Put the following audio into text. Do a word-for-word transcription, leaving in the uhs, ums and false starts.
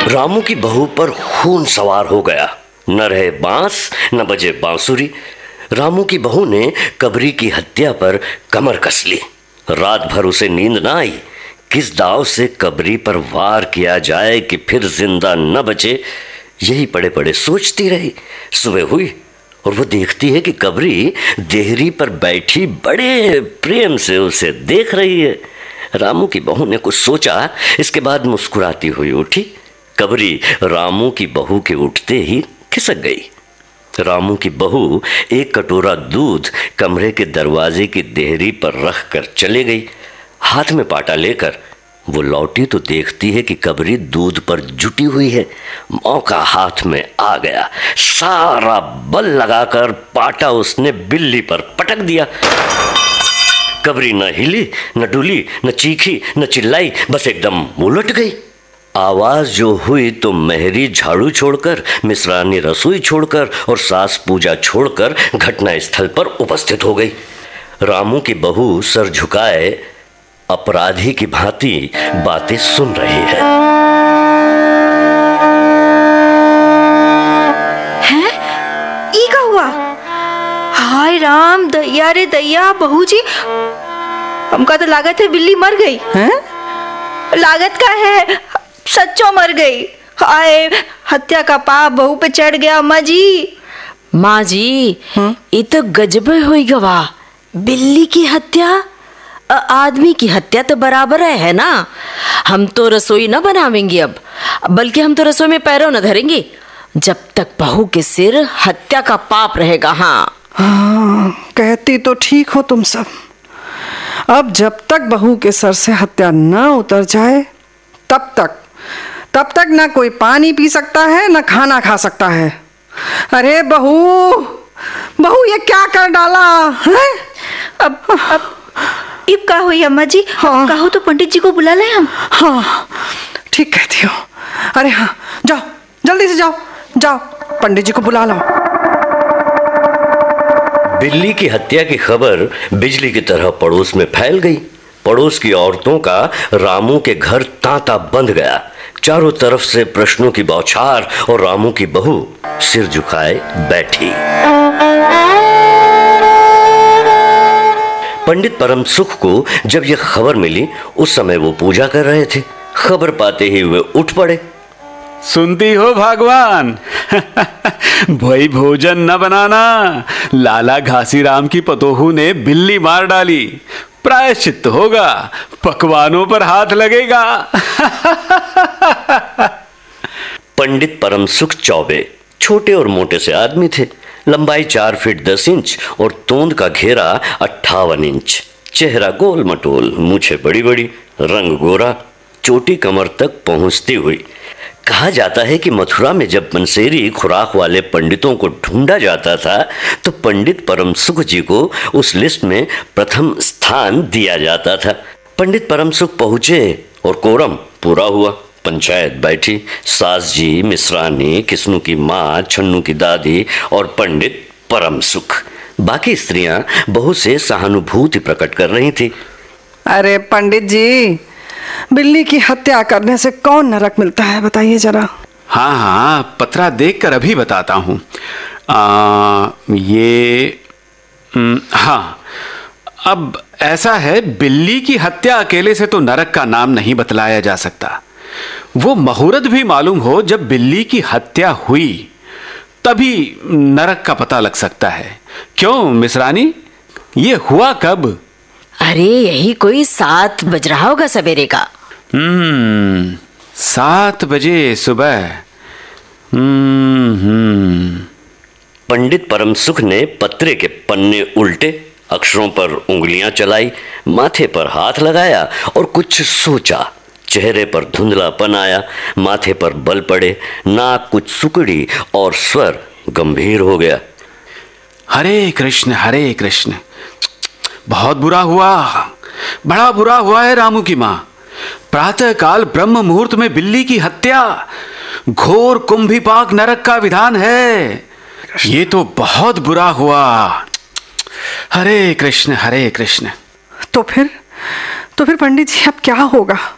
रामू की बहू पर खून सवार हो गया। न रहे बांस न बजे बांसुरी। रामू की बहू ने कबरी की हत्या पर कमर कस ली। रात भर उसे नींद न आई। किस दाव से कबरी पर वार किया जाए कि फिर जिंदा न बचे, यही पड़े पड़े सोचती रही। सुबह हुई और वो देखती है कि कबरी देहरी पर बैठी बड़े प्रेम से उसे देख रही है। रामू की बहू ने कुछ सोचा, इसके बाद मुस्कुराती हुई उठी। कबरी रामू की बहू के उठते ही खिसक गई। रामू की बहू एक कटोरा दूध कमरे के दरवाजे की देहरी पर रख कर चले गई। हाथ में पाटा लेकर वो लौटी तो देखती है कि कबरी दूध पर जुटी हुई है। मौका हाथ में आ गया। सारा बल लगाकर पाटा उसने बिल्ली पर पटक दिया। कबरी न हिली न डुली न चीखी न चिल्लाई, बस एकदम उलट गई। आवाज जो हुई तो मेहरी झाड़ू छोड़कर, मिश्रानी रसोई छोड़कर और सास पूजा छोड़कर घटना स्थल पर उपस्थित हो गई। रामू की बहू सर झुकाए अपराधी की भांति बातें सुन रही है। हैं? ई का हुआ? हाय राम, दैया रे दैया, बहू जी हमका तो लागत है बिल्ली मर गई। हैं? लागत का है सच्चो मर गई। हाय, हत्या का पाप बहू पे चढ़ गया। अम्मा जी माँ जी, ये तो गजब हुई गवा। बिल्ली की हत्या, आदमी की हत्या तो बराबर है, है ना। हम तो रसोई न बनावेंगे अब, बल्कि हम तो रसोई में पैरों न धरेंगे जब तक बहू के सिर हत्या का पाप रहेगा। हाँ हाँ, कहती तो ठीक हो तुम सब। अब जब तक बहू के सर से हत्या न उतर जाए तब तक तब तक ना कोई पानी पी सकता है न खाना खा सकता है। अरे बहू बहू ये क्या कर डाला है? अब अब इब का हुई अम्मा जी? हाँ। कहो तो पंडित जी को बुला ले हम। हाँ ठीक कहती हो। अरे हाँ, जाओ जल्दी से जाओ जाओ पंडित जी को बुला लो। बिल्ली की हत्या की खबर बिजली की तरह पड़ोस में फैल गई। पड़ोस की औरतों का रामू के घर तांता बंध गया। चारों तरफ से प्रश्नों की बौछार और रामू की बहू सिर झुकाए बैठी। पंडित परम सुख को जब यह खबर मिली, उस समय वो पूजा कर रहे थे। खबर पाते ही वे उठ पड़े। सुनती हो भगवान, भाई भोजन न बनाना। लाला घासीराम की पतोहू ने बिल्ली मार डाली। प्रायश्चित होगा, पकवानों पर हाथ लगेगा। पंडित परम सुख चौबे छोटे और मोटे से आदमी थे। लंबाई चार फीट दस इंच और तोंद का घेरा अट्ठावन इंच। चेहरा गोल मटोल, मूछें बड़ी बड़ी, रंग गोरा, चोटी कमर तक पहुंचती हुई। कहा जाता है कि मथुरा में जब बंसेरी खुराक वाले पंडितों को ढूंढा जाता था तो पंडित परम सुख जी को उस लिस्ट में प्रथम स्थान दिया जाता था। पंडित परम सुख पहुंचे और कोरम पूरा हुआ। पंचायत बैठी। सास जी, मिश्रानी, किस्नू की माँ, छन्नू की दादी और पंडित परम सुख। बाकी स्त्रियां बहू से सहानुभूति प्रकट कर रही थी। अरे पंडित जी, बिल्ली की हत्या करने से कौन नरक मिलता है, बताइए जरा। हाँ हाँ, पत्रा देखकर अभी बताता हूँ। ये न, हाँ, अब ऐसा है, बिल्ली की हत्या अकेले से तो नरक का नाम नहीं बतलाया जा सकता। वो मुहूर्त भी मालूम हो जब बिल्ली की हत्या हुई, तभी नरक का पता लग सकता है। क्यों मिश्रानी, ये हुआ कब? अरे यही कोई सात बज रहा होगा सवेरे का। हम्म सात बजे सुबह। हम्म पंडित परम सुख ने पत्रे के पन्ने उल्टे, अक्षरों पर उंगलियां चलाई, माथे पर हाथ लगाया और कुछ सोचा। चेहरे पर धुंधलापन आया, माथे पर बल पड़े, नाक कुछ सुकड़ी और स्वर गंभीर हो गया। हरे कृष्ण हरे कृष्ण। बहुत बुरा हुआ, बड़ा बुरा हुआ है रामू की माँ। प्रातः काल ब्रह्म मुहूर्त में बिल्ली की हत्या, घोर कुंभीपाक नरक का विधान है। ये तो बहुत बुरा हुआ। हरे कृष्ण हरे कृष्ण। तो फिर तो फिर पंडित जी अब क्या होगा?